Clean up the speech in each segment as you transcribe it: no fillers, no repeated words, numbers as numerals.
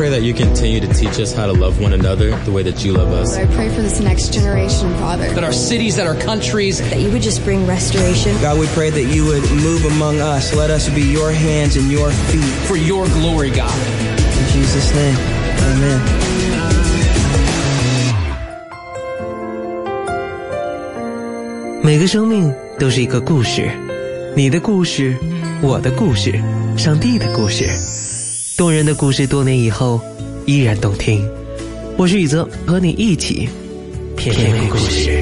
pray that you continue to teach us how to love one another the way that you love us. I pray for this next generation, Father. That our cities, that our countries, that you would just bring restoration. God, we pray that you would move among us. Let us be your hands and your feet. For your glory, God. In Jesus' name, amen. 每个生命都是一个故事，你的故事，我的故事，上帝的故事，动人的故事，多年以后依然动听。我是宇泽，和你一起品味故事。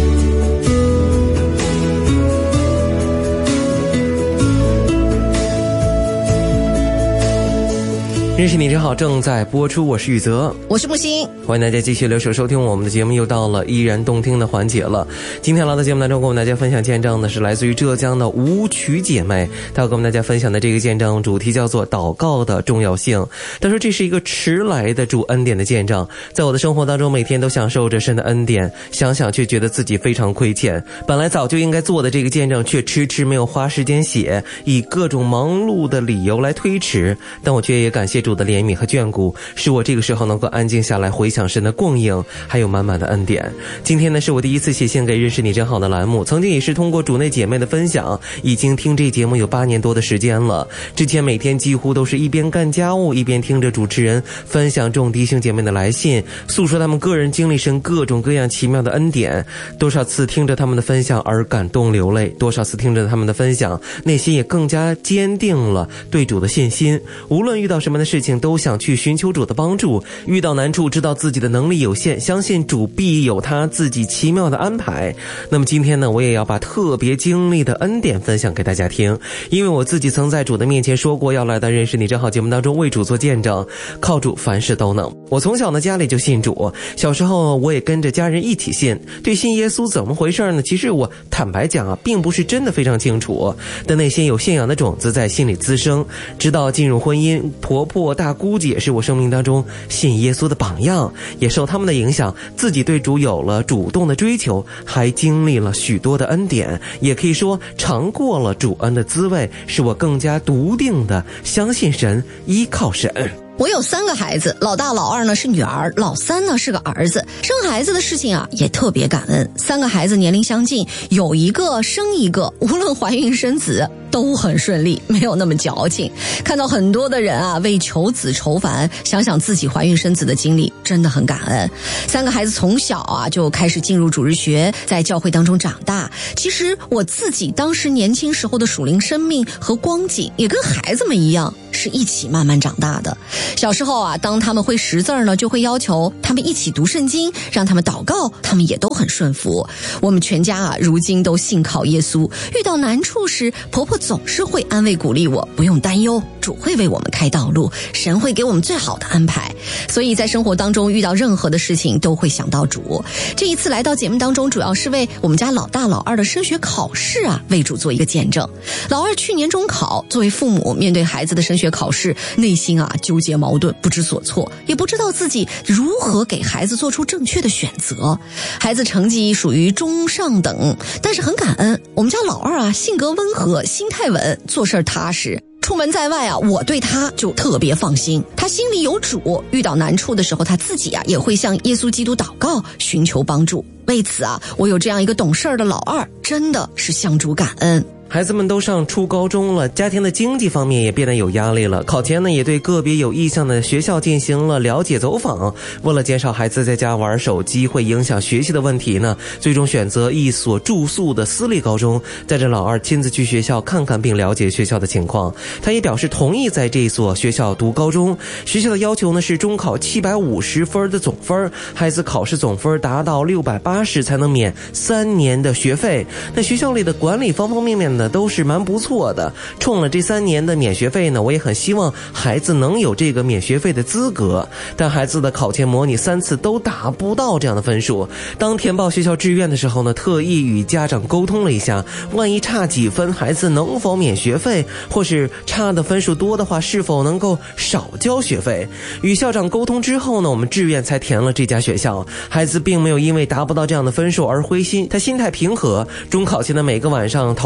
认识你真好正在播出，我是宇泽， 我是木星， 欢迎大家继续留守收听我们的节目，又到了依然动听的环节了。今天来到节目当中跟我们大家分享见证的是来自于浙江的舞曲姐妹，她要跟我们大家分享的这个见证主题叫做祷告的重要性。她说这是一个迟来的主恩典的见证，在我的生活当中每天都享受着神的恩典，想想却觉得自己非常亏欠，本来早就应该做的这个见证却迟迟没有花时间写，以各种忙碌的理由来推迟，但我却也感谢主的怜悯和眷顾，使我这个时候能够安静下来回想神的供应还有满满的恩典。今天呢是我第一次写信给认识你真好的栏目，曾经也是通过主内姐妹的分享，已经听这节目有8年多的时间了。之前每天几乎都是一边干家务一边听着主持人分享众弟兄姐妹的来信，诉说他们个人经历神各种各样奇妙的恩典。多少次听着他们的分享而感动流泪，多少次听着他们的分享，内心也更加坚定了对主的信心。无论遇到什么的事情都想去寻求主的帮助，遇到难处知道自己的能力有限，相信主必有他自己奇妙的安排。那么今天呢，我也要把特别经历的恩典分享给大家听，因为我自己曾在主的面前说过要来到认识你真好节目当中为主做见证，靠主凡事都能。我从小呢家里就信主，小时候我也跟着家人一起信。对信耶稣怎么回事呢？其实我坦白讲啊，并不是真的非常清楚，但内心有信仰的种子在心里滋生。直到进入婚姻，婆婆大姑姐是我生命当中信耶稣的榜样，也受他们的影响，自己对主有了主动的追求，还经历了许多的恩典，也可以说尝过了主恩的滋味，使我更加笃定的相信神，依靠神。 我有3个孩子，老大老二呢是女儿，老三呢是个儿子。生孩子的事情啊也特别感恩，3个孩子年龄相近，有一个生一个，无论怀孕生子都很顺利，没有那么矫情。看到很多的人啊为求子愁烦，想想自己怀孕生子的经历，真的很感恩。3个孩子从小啊就开始进入主日学，在教会当中长大。其实我自己当时年轻时候的属灵生命和光景也跟孩子们一样，是一起慢慢长大的。小时候啊，当他们会识字呢，就会要求他们一起读圣经，让他们祷告，他们也都很顺服。我们全家啊，如今都信靠耶稣。遇到难处时，婆婆总是会安慰鼓励我，不用担忧，主会为我们开道路，神会给我们最好的安排。所以在生活当中遇到任何的事情都会想到主。这一次来到节目当中，主要是为我们家老大老二的升学考试啊，为主做一个见证。老二去年中考，作为父母面对孩子的升学考试，内心啊纠结矛盾，不知所措，也不知道自己如何给孩子做出正确的选择。孩子成绩属于中上等，但是很感恩，我们家老二啊性格温和，心态稳，做事踏实。出门在外啊，我对他就特别放心，他心里有主，遇到难处的时候，他自己啊也会向耶稣基督祷告，寻求帮助。为此啊，我有这样一个懂事的老二，真的是向主感恩。 孩子们都上初高中了，家庭的经济方面也变得有压力了。考前呢，也对个别有意向的学校进行了了解走访。为了减少孩子在家玩手机会影响学习的问题呢，最终选择一所住宿的私立高中，带着老二亲自去学校看看并了解学校的情况。他也表示同意在这所学校读高中。学校的要求呢是中考750分的总分，孩子考试总分达到680才能免3年的学费。那学校里的管理方方面面都是蛮不错的。冲了这3年的免学费呢，我也很希望孩子能有这个免学费的资格。但孩子的考前模拟3次都达不到这样的分数。当填报学校志愿的时候呢，特意与家长沟通了一下，万一差几分，孩子能否免学费，或是差的分数多的话，是否能够少交学费。与校长沟通之后呢，我们志愿才填了这家学校。孩子并没有因为达不到这样的分数而灰心，他心态平和。中考前的每个晚上头睡之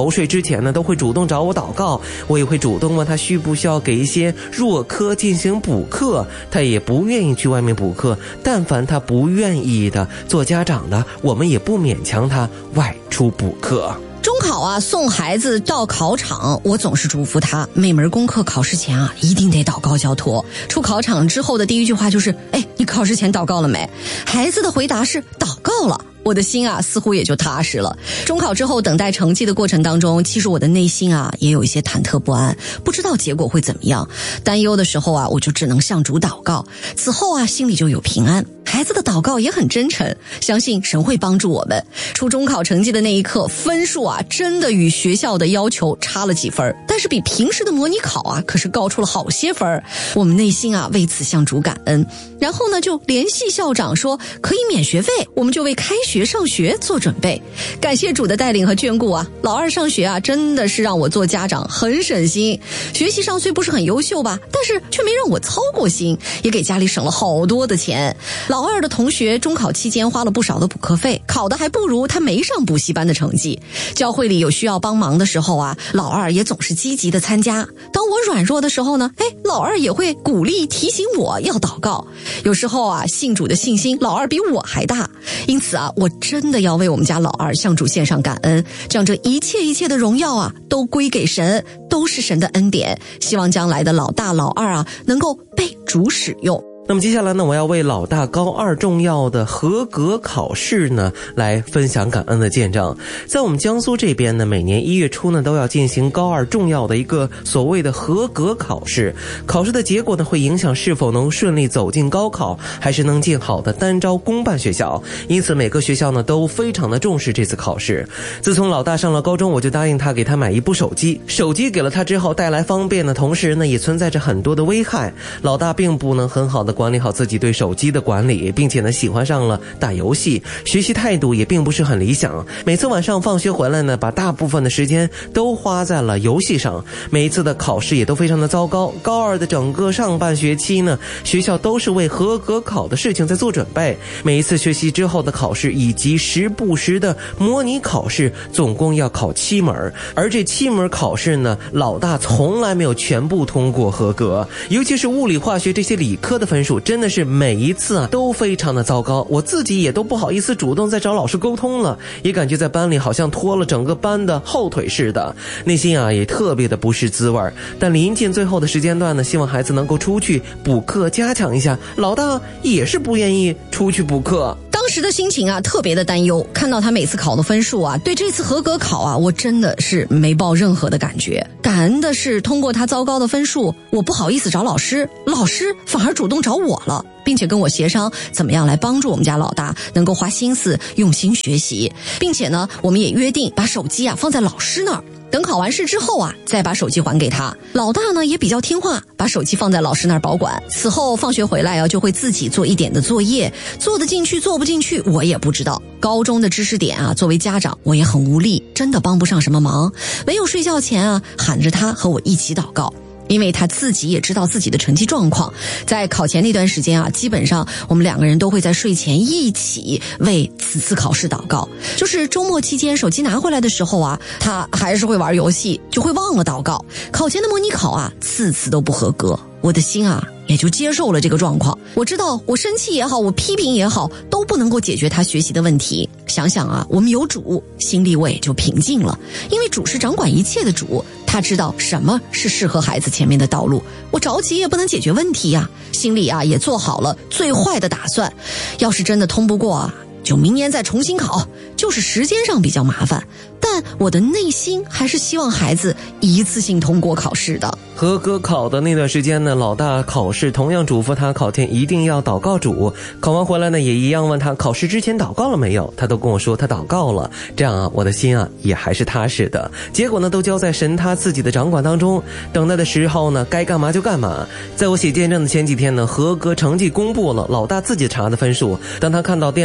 前呢，都会主动找我祷告，我也会主动问他需不需要给一些弱科进行补课，他也不愿意去外面补课，但凡他不愿意的，做家长的我们也不勉强他外出补课。 中考啊，送孩子到考场，我总是嘱咐他，每门功课考试前啊，一定得祷告交托。出考场之后的第一句话就是：哎，你考试前祷告了没？孩子的回答是祷告了。我的心啊，似乎也就踏实了。中考之后等待成绩的过程当中，其实我的内心啊，也有一些忐忑不安，不知道结果会怎么样。担忧的时候啊，我就只能向主祷告，此后啊，心里就有平安。孩子的祷告也很真诚，相信神会帮助我们。出中考成绩的那一刻，分数啊，真的与学校的要求差了几分，但是比平时的模拟考啊，可是高出了好些分。我们内心啊，为此向主感恩。然后呢，就联系校长说可以免学费，我们就为开学上学做准备。感谢主的带领和眷顾啊，老二上学啊，真的是让我做家长很省心。学习上虽不是很优秀吧，但是却没让我操过心，也给家里省了好多的钱。老二的同学中考期间花了不少的补课费，考的还不如他没上补习班的成绩。教会里有需要帮忙的时候啊，老二也总是积极的参加。当我软弱的时候呢，老二也会鼓励提醒我要祷告。有时候啊，信主的信心老二比我还大，因此啊，我真的要为我们家老二向主献上感恩，将这一切的荣耀啊，都归给神，都是神的恩典。希望将来的老大老二啊，能够被主使用。 那么接下来呢，我要为老大高二重要的合格考试呢，来分享感恩的见证。在我们江苏这边呢，每年1月初呢，都要进行高二重要的一个所谓的合格考试。考试的结果呢，会影响是否能顺利走进高考，还是能进好的单招公办学校。因此每个学校呢，都非常的重视这次考试。自从老大上了高中，我就答应他给他买一部手机。手机给了他之后，带来方便的同时呢，也存在着很多的危害。老大并不能很好的管理好自己对手机的管理，并且呢喜欢上了打游戏，学习态度也并不是很理想。每次晚上放学回来呢，把大部分的时间都花在了游戏上，每一次的考试也都非常的糟糕。高二的整个上半学期呢，学校都是为合格考的事情在做准备。每一次学习之后的考试以及时不时的模拟考试，总共要考7门，而这7门考试呢，老大从来没有全部通过合格。尤其是物理化学这些理科的分数，真的是每一次啊都非常的糟糕，我自己也都不好意思主动再找老师沟通了，也感觉在班里好像拖了整个班的后腿似的，内心啊也特别的不是滋味。但临近最后的时间段呢，希望孩子能够出去补课加强一下，老大也是不愿意出去补课。 当时的心情啊特别的担忧，看到他每次考的分数啊，对这次合格考啊，我真的是没抱任何的感觉。感恩的是，通过他糟糕的分数，我不好意思找老师，老师反而主动找我了，并且跟我协商怎么样来帮助我们家老大能够花心思用心学习，并且呢，我们也约定把手机啊放在老师那儿，等考完试之后啊，再把手机还给他。老大呢也比较听话，把手机放在老师那儿保管。此后放学回来啊，就会自己做一点的作业，做得进去做不进去我也不知道。高中的知识点啊，作为家长我也很无力，真的帮不上什么忙，唯有睡觉前啊喊着他和我一起祷告。因为他自己也知道自己的成绩状况，在考前那段时间啊，基本上我们2个人都会在睡前一起为此次考试祷告。就是周末期间手机拿回来的时候啊，他还是会玩游戏，就会忘了祷告。考前的模拟考啊，次次都不合格，我的心啊也就接受了这个状况。我知道我生气也好，我批评也好，都不能够解决他学习的问题。想想啊，我们有主，心里我也就平静了，因为主是掌管一切的主，他知道什么是适合孩子前面的道路。我着急也不能解决问题呀，心里啊也做好了最坏的打算。要是真的通不过啊，就明年再重新考，就是时间上比较麻烦，但我的内心还是希望孩子一次性通过考试的。 合格考的那段时间呢，老大考试同样嘱咐他考前一定要祷告主，考完回来呢也一样问他考试之前祷告了没有，他都跟我说他祷告了，这样啊我的心啊也还是踏实的。结果呢都交在神他自己的掌管当中，等待的时候呢该干嘛就干嘛。在我写见证的前几天呢，合格成绩公布了，老大自己查的分数，当他看到电脑屏幕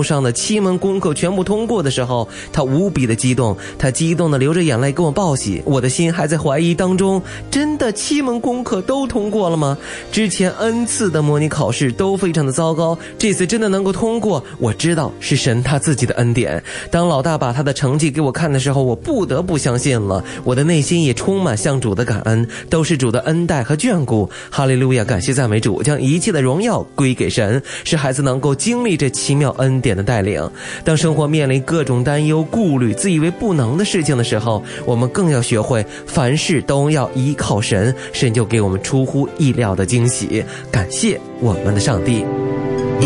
目上的7门功课全部通过的时候，他无比的激动，他激动的流着眼泪跟我报喜。我的心还在怀疑当中，真的7门功课都通过了吗？之前 N 次的模拟考试都非常的糟糕，这次真的能够通过，我知道是神他自己的恩典。当老大把他的成绩给我看的时候，我不得不相信了，我的内心也充满向主的感恩，都是主的恩待和眷顾。哈利路亚，感谢赞美主，将一切的荣耀归给神，使孩子能够经历这奇妙恩典的带领。当生活面临各种担忧、顾虑、自以为不能的事情的时候，我们更要学会凡事都要依靠神，神就给我们出乎意料的惊喜。感谢我们的上帝。